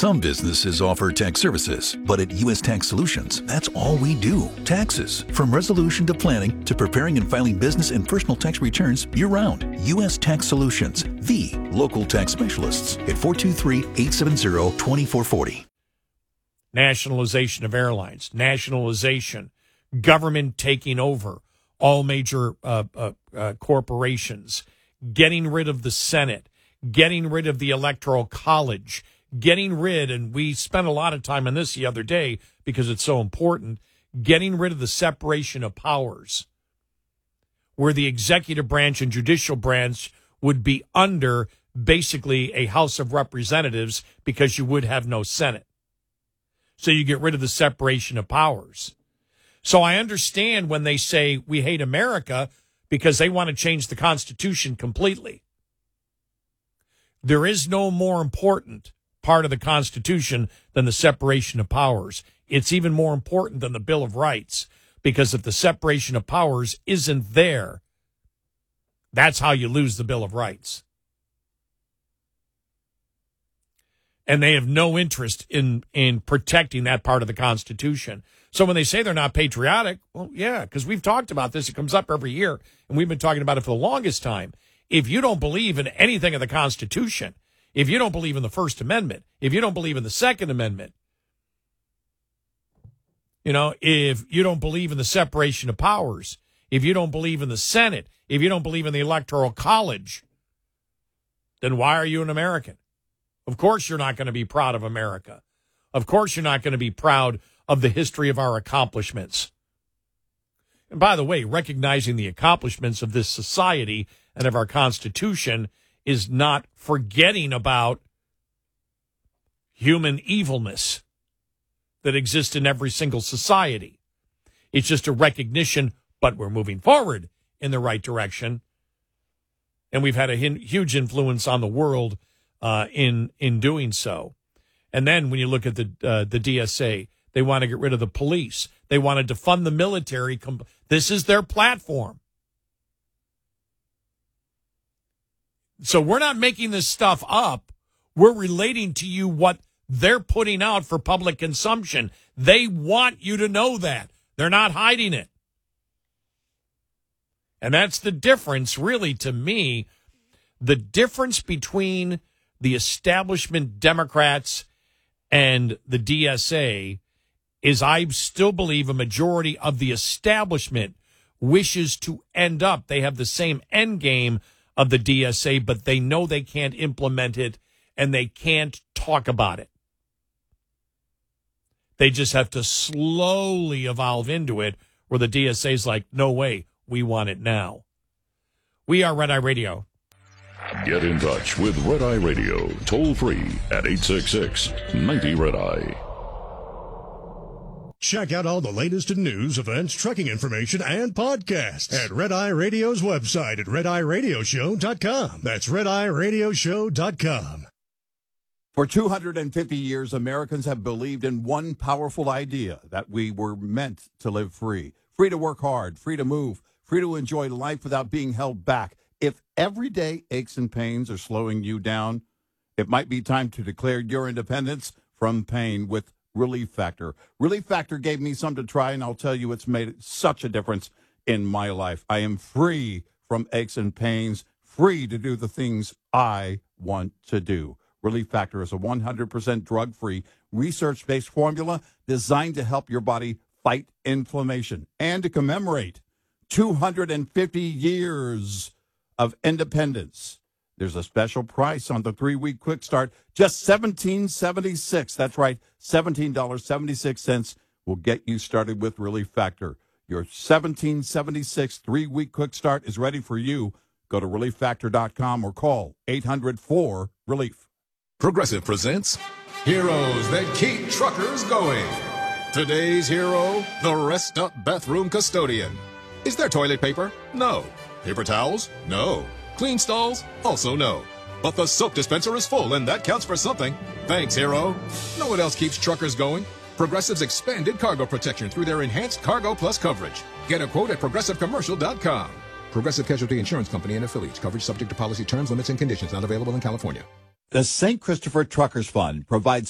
Some businesses offer tax services, but at U.S. Tax Solutions, that's all we do. Taxes. From resolution to planning to preparing and filing business and personal tax returns year-round. U.S. Tax Solutions, the local tax specialists at 423-870-2440. Nationalization of airlines, nationalization, government taking over all major corporations, getting rid of the Senate, getting rid of the Electoral College, getting rid, and we spent a lot of time on this the other day because it's so important, getting rid of the separation of powers, where the executive branch and judicial branch would be under basically a House of Representatives because you would have no Senate. So you get rid of the separation of powers. So I understand when they say we hate America because they want to change the Constitution completely. There is no more important part of the Constitution than the separation of powers. It's even more important than the Bill of Rights, because if the separation of powers isn't there, that's how you lose the Bill of Rights. And they have no interest in protecting that part of the Constitution. So when they say they're not patriotic, well, yeah, because we've talked about this. It comes up every year, and we've been talking about it for the longest time. If you don't believe in anything of the Constitution, if you don't believe in the First Amendment, if you don't believe in the Second Amendment, if you don't believe in the separation of powers, if you don't believe in the Senate, if you don't believe in the Electoral College, then why are you an American? Of course you're not going to be proud of America. Of course you're not going to be proud of the history of our accomplishments. And by the way, recognizing the accomplishments of this society and of our Constitution is not forgetting about human evilness that exists in every single society. It's just a recognition, but we're moving forward in the right direction. And we've had a huge influence on the world in doing so. And then when you look at the DSA, they want to get rid of the police. They want to defund the military. This is their platform. So we're not making this stuff up. We're relating to you what they're putting out for public consumption. They want you to know that. They're not hiding it. And that's the difference, really, to me. The difference between the establishment Democrats and the DSA is I still believe a majority of the establishment wishes to end up. They have the same end game of the DSA, but they know they can't implement it and they can't talk about it. They just have to slowly evolve into it, where the DSA is like, no way, we want it now. We are Red Eye Radio. Get in touch with Red Eye Radio, toll free at 866-90-RED-EYE. Check out all the latest in news, events, trucking information, and podcasts at Red Eye Radio's website at RedEyeRadioshow.com. That's RedEyeRadioshow.com. For 250 years, Americans have believed in one powerful idea, that we were meant to live free. Free to work hard, free to move, free to enjoy life without being held back. If everyday aches and pains are slowing you down, it might be time to declare your independence from pain with Relief Factor. Relief Factor gave me some to try, and I'll tell you, it's made such a difference in my life. I am free from aches and pains, free to do the things I want to do. Relief Factor is a 100% drug-free, research-based formula designed to help your body fight inflammation and to commemorate 250 years of independence. There's a special price on the 3-week quick start, just $17.76. That's right, $17.76 will get you started with Relief Factor. Your $17.76 3-week quick start is ready for you. Go to ReliefFactor.com or call 800-4-RELIEF. Progressive presents Heroes That Keep Truckers Going. Today's hero, the Rest Up Bathroom Custodian. Is there toilet paper? No. Paper towels? No. Clean stalls? Also no. But the soap dispenser is full, and that counts for something. Thanks, hero. Know what else keeps truckers going? Progressive's expanded cargo protection through their enhanced Cargo Plus coverage. Get a quote at ProgressiveCommercial.com. Progressive Casualty Insurance Company and affiliates. Coverage subject to policy terms, limits, and conditions. Not available in California. The St. Christopher Truckers Fund provides